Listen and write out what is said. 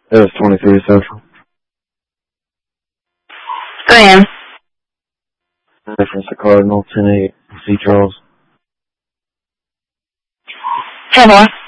It was 23 Central. Go ahead. Reference to Cardinal 10-8, C. Charles. 10-1.